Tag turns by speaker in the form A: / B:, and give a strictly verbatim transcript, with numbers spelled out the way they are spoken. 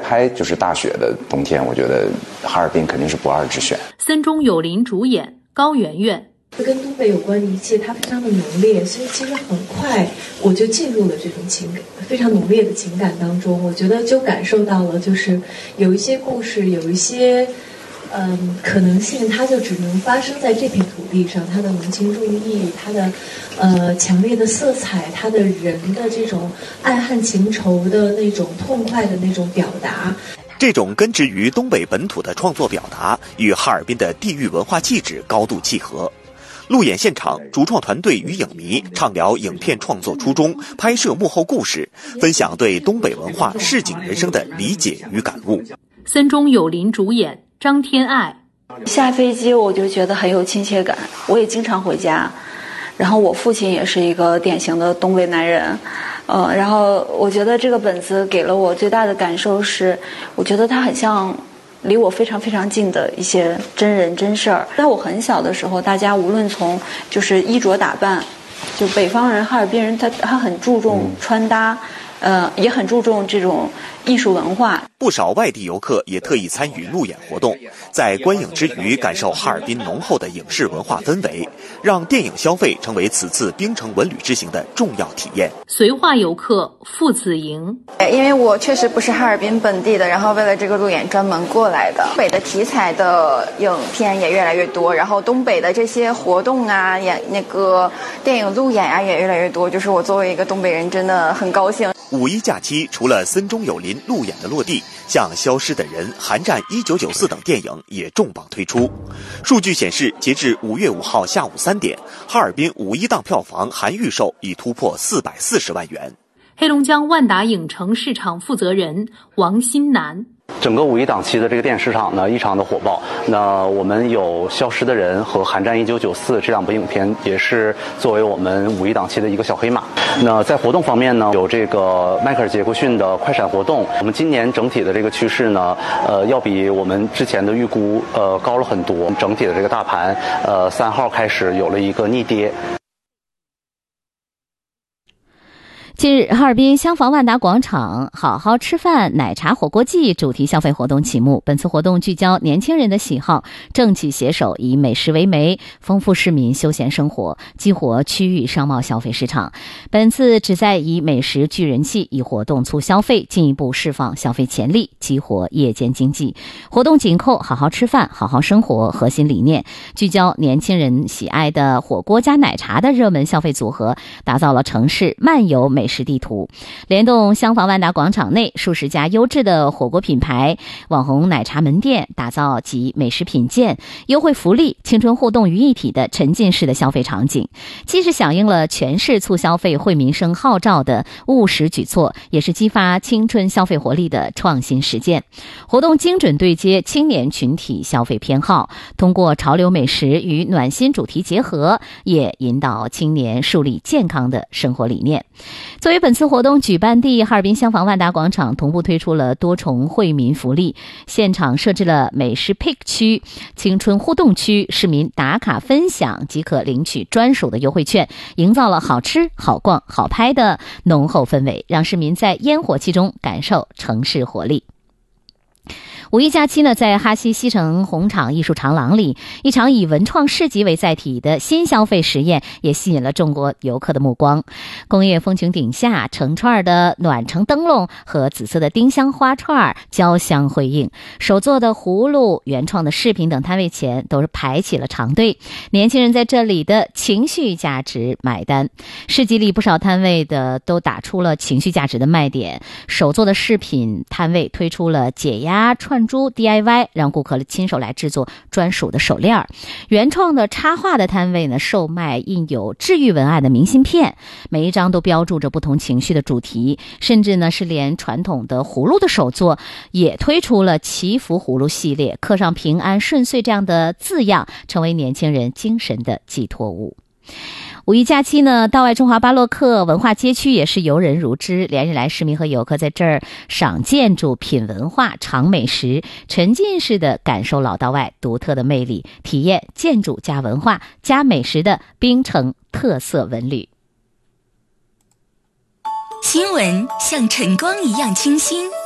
A: 开就是大雪的冬天，我觉得哈尔滨肯定是不二之选。
B: 森中有林主演，高圆圆。
C: 跟东北有关的一切，它非常的浓烈，所以其实很快我就进入了这种情感，非常浓烈的情感当中。我觉得就感受到了，就是有一些故事，有一些嗯可能性，它就只能发生在这片土地上。它的浓情重义，它的呃强烈的色彩，它的人的这种爱恨情仇的那种痛快的那种表达。
D: 这种根植于东北本土的创作表达，与哈尔滨的地域文化气质高度契合。路演现场，主创团队与影迷畅聊影片创作初衷、拍摄幕后故事，分享对东北文化市井人生的理解与感悟。
B: 森中有林主演，张天爱。
E: 下飞机我就觉得很有亲切感，我也经常回家，然后我父亲也是一个典型的东北男人。呃，然后我觉得这个本子给了我最大的感受是，我觉得它很像离我非常非常近的一些真人真事儿。在我很小的时候，大家无论从就是衣着打扮，就北方人、哈尔滨人，他他很注重穿搭，呃，也很注重这种艺术文化。
D: 不少外地游客也特意参与路演活动，在观影之余感受哈尔滨浓厚的影视文化氛围，让电影消费成为此次冰城文旅之行的重要体验。
B: 绥化游客付子莹。
F: 因为我确实不是哈尔滨本地的，然后为了这个路演专门过来的。东北的题材的影片也越来越多，然后东北的这些活动啊，演那个电影路演啊也越来越多，就是我作为一个东北人真的很高兴。
D: 五一假期除了森中有林路演的落地，像《消失的人》《寒战一九九四》等电影也重磅推出。数据显示，截至五月五号下午三点，哈尔滨五一档票房含预售已突破四百四十万元。
B: 黑龙江万达影城市场负责人王新南。
G: 整个五一档期的这个电影市场呢，异常的火爆。那我们有《消失的人》和《寒战一九九四》这两部影片，也是作为我们五一档期的一个小黑马。那在活动方面呢，有这个迈克尔·杰克逊的快闪活动。我们今年整体的这个趋势呢，呃，要比我们之前的预估呃高了很多。整体的这个大盘，呃，三号开始有了一个逆跌。
H: 近日，哈尔滨厢房万达广场好好吃饭奶茶火锅季主题消费活动启幕。本次活动聚焦年轻人的喜好，政企携手以美食为媒，丰富市民休闲生活，激活区域商贸消费市场。本次旨在以美食聚人气，以活动促消费，进一步释放消费潜力，激活夜间经济。活动紧扣好好吃饭好好生活核心理念，聚焦年轻人喜爱的火锅加奶茶的热门消费组合，打造了城市漫游美食地图，联动厢房万达广场内数十家优质的火锅品牌、网红奶茶门店，打造集美食品鉴、优惠福利、青春互动于一体的沉浸式的消费场景，既是响应了全市促消费惠民生号召的务实举措，也是激发青春消费活力的创新实践。活动精准对接青年群体消费偏好，通过潮流美食与暖心主题结合，也引导青年树立健康的生活理念。作为本次活动举办地，哈尔滨厢房万达广场同步推出了多重惠民福利，现场设置了美食 pick 区、青春互动区，市民打卡分享即可领取专属的优惠券，营造了好吃、好逛、好拍的浓厚氛围，让市民在烟火气中感受城市活力。五一假期呢，在哈西西城红场艺术长廊里，一场以文创市集为载体的新消费实验也吸引了中国游客的目光。工业风情顶下，成串的暖橙灯笼和紫色的丁香花串交相辉映，手做的葫芦、原创的饰品等摊位前都是排起了长队，年轻人在这里的情绪价值买单。市集里不少摊位的都打出了情绪价值的卖点，手做的饰品摊位推出了解压串珠 D I Y， 让顾客亲手来制作专属的手链。原创的插画的摊位呢，售卖印有治愈文案的明信片，每一张都标注着不同情绪的主题，甚至呢是连传统的葫芦的手作也推出了祈福葫芦系列，刻上平安顺遂这样的字样，成为年轻人精神的寄托物。五一假期呢，道外中华巴洛克文化街区也是游人如织，连日来市民和游客在这儿赏建筑、品文化、尝美食，沉浸式的感受老道外独特的魅力，体验建筑加文化加美食的冰城特色文旅。
I: 新闻像晨光一样清新，